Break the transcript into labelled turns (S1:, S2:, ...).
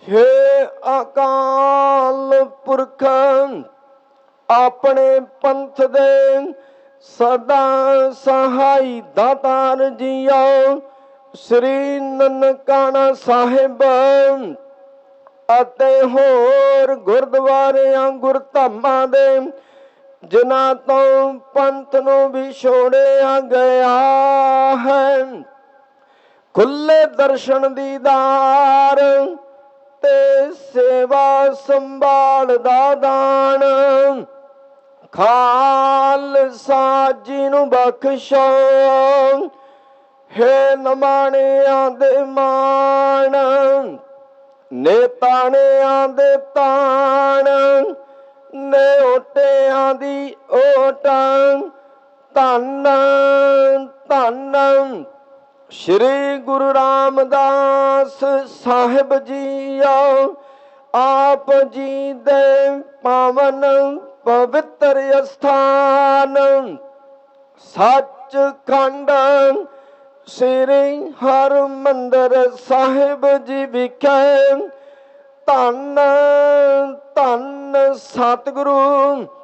S1: हे अकाल पुरख अपने पंथ दे सदा सहाई दातार जियो श्री ननकाना साहिब ਅਤੇ ਹੋਰ ਗੁਰਦੁਆਰਿਆਂ ਗੁਰਧਾਮਾਂ ਦੇ ਜਿਨ੍ਹਾਂ ਤੋਂ ਪੰਥ ਨੂੰ ਵਿਛੋੜਿਆ ਗਿਆ ਹੈ, ਖੁੱਲੇ ਦਰਸ਼ਨ ਦੀਦਾਰ ਤੇ ਸੇਵਾ ਸੰਭਾਲ ਦਾ ਦਾਨ ਖਾਲਸਾ ਜੀ ਨੂੰ ਬਖਸ਼ੋ। ਹੈ ਨਮਾਣਿਆਂ ਦੇ ਮਾਣ ਨੇਤਾਣਿਆਂ ਦੇ ਤਾਣ ਨਿਓਟਿਆਂ ਦੀ ਓਟ ਧੰਨ ਧੰਨ ਸ਼੍ਰੀ ਗੁਰੂ ਰਾਮਦਾਸ ਸਾਹਿਬ ਜੀਓ। ਆਪ ਜੀ ਦੇ ਪਾਵਨ ਪਵਿੱਤਰ ਅਸਥਾਨ ਸੱਚਖੰਡ ਸ੍ਰੀ ਹਰਿਮੰਦਰ ਸਾਹਿਬ ਜੀ ਵਿਖੇ ਧੰਨ ਧੰਨ ਸਤਿਗੁਰੂ